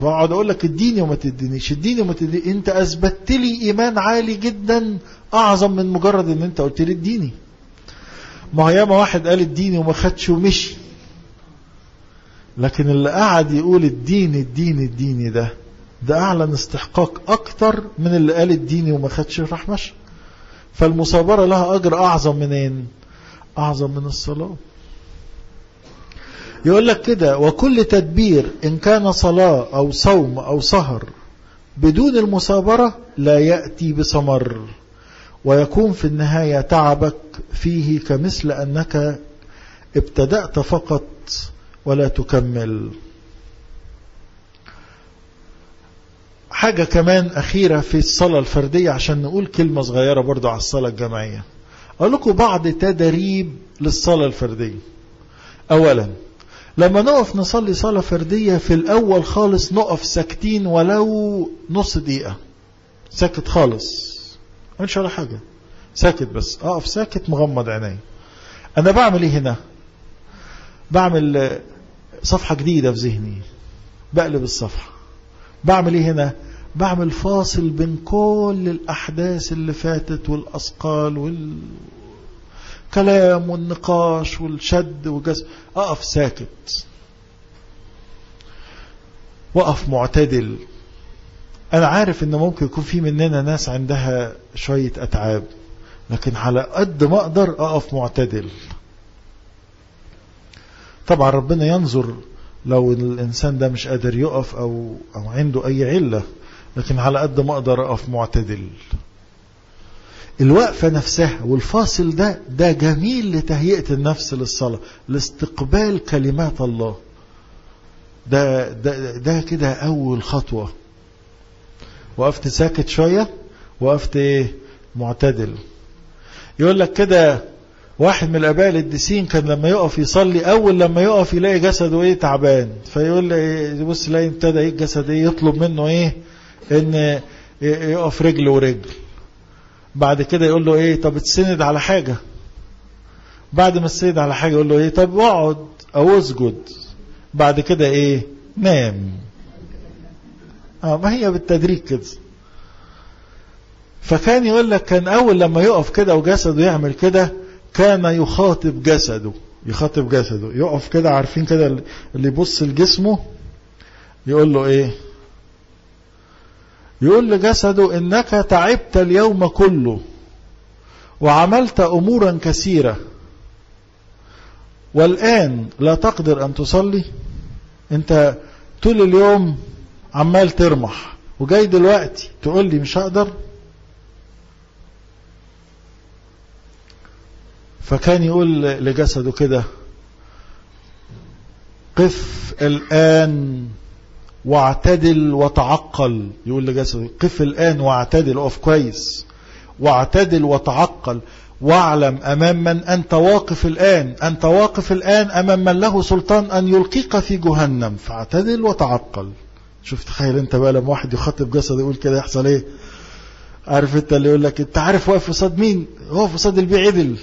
واقعد اقول لك اديني وما تدينيش، اديني وما تديني، انت اثبتت لي ايمان عالي جدا اعظم من مجرد ان انت قلت لي اديني. ما هو ياما واحد قال اديني وما خدش ومشي، لكن اللي قعد يقول اديني اديني اديني ده اعلن استحقاق اكتر من اللي قال اديني وما خدش راح مشي. فالمصابرة لها اجر اعظم منين؟ اعظم من الصلاة. يقول لك كده: وكل تدبير إن كان صلاة أو صوم أو سهر بدون المصابرة لا يأتي بثمر، ويكون في النهاية تعبك فيه كمثل أنك ابتدأت فقط ولا تكمل. حاجة كمان أخيرة في الصلاة الفردية عشان نقول كلمة صغيرة برضو على الصلاة الجماعية. أقول لكم بعض تدريب للصلاة الفردية. أولا، لما نقف نصلي صلاة فردية في الأول خالص نقف ساكتين ولو نص دقيقة، ساكت خالص، مش ولا حاجة، ساكت بس، أقف ساكت مغمض عيني. أنا بعمل إيه هنا؟ بعمل صفحة جديدة في ذهني، بقلب الصفحة. بعمل إيه هنا؟ بعمل فاصل بين كل الأحداث اللي فاتت والأثقال والكلام والنقاش والشد والجذب. أقف ساكت، وقف معتدل. أنا عارف إن ممكن يكون في مننا ناس عندها شوية أتعاب، لكن على قد ما أقدر أقف معتدل. طبعا ربنا ينظر لو الإنسان ده مش قادر يقف أو عنده أي علة، لكن على قد ما أقدر أقف معتدل. الوقفة نفسها والفاصل ده جميل لتهيئة النفس للصلاة، لاستقبال كلمات الله. ده كده أول خطوة. وقفت ساكت شوية، وقفت معتدل. يقول لك كده واحد من الآباء القديسين كان لما يقف يصلي، أول لما يقف يلاقي جسده تعبان، فيقول لي يبص يلاقي ابتدى الجسد يطلب منه إن يقف رجل ورجل. بعد كده يقول له طب تسند على حاجة. بعد ما تسند على حاجة يقول له طب اقعد او اسجد. بعد كده نام. ما هي بالتدريج كده. فكان يقول لك كان اول لما يقف كده وجسده يعمل كده كان يخاطب جسده، يقف كده، عارفين كده اللي يبص لجسمه يقول له يقول لجسده: إنك تعبت اليوم كله وعملت أمورا كثيرة والآن لا تقدر أن تصلي. أنت طول اليوم عمال ترمح وجاي دلوقتي تقول لي مش هقدر. فكان يقول لجسده كده: قف الآن واعتدل وتعقل. يقول لجسده: قف الآن واعتدل، اقف كويس، واعتدل وتعقل، واعلم أمام من أنت واقف الآن. أنت واقف الآن أمام من له سلطان أن يلقيك في جهنم، فاعتدل وتعقل. شوف، تخيل انت بقى لما واحد يخاطب جسده يقول كده يحصل عارف انت اللي يقول لك انت عارف واقف قصاد مين؟ واقف قصاد البيه عدل.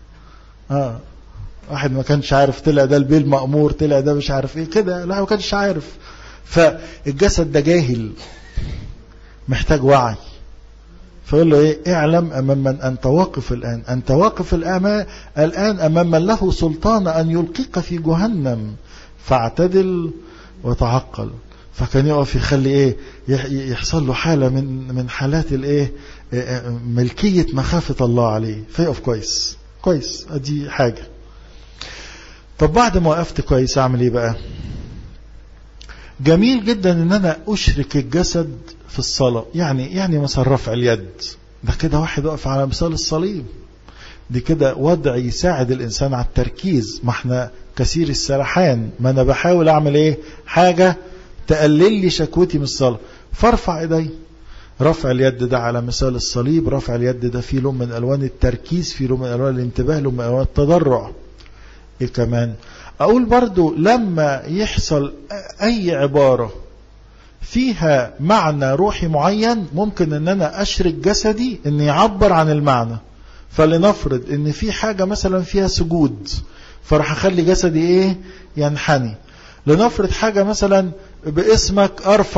واحد ما كانش عارف، طلع ده البيه المأمور، طلع ده مش عارف كده، لا ما كانش عارف. فالجسد ده جاهل محتاج وعي. فيقول له اعلم أمام من أنت واقف الآن. أنت واقف الآن أمام من له سلطان أن يلقيك في جهنم، فاعتدل وتعقل. فكان يقف يخلي يحصل له حالة من حالات ملكية مخافة الله عليه، فيقف كويس. ادي حاجة. طب بعد ما وقفت كويس اعمل ايه بقى؟ جميل جدا ان انا اشرك الجسد في الصلاة. يعني مثلا رفع اليد، ده كده واحد واقف على مثال الصليب، دي كده وضع يساعد الانسان على التركيز. ما احنا كثير السرحان، ما انا بحاول اعمل حاجة تقلل لي شكوتي من الصلاة، فارفع ايدي. رفع اليد ده على مثال الصليب. رفع اليد ده فيه لون من الوان التركيز، فيه لون من الوان الانتباه، لون من الوان التضرع. كمان اقول برضو لما يحصل اي عبارة فيها معنى روحي معين، ممكن ان انا اشرك جسدي ان يعبر عن المعنى. فلنفرض ان في حاجة مثلا فيها سجود، فراح اخلي جسدي ينحني. لنفرض حاجة مثلا باسمك أرفع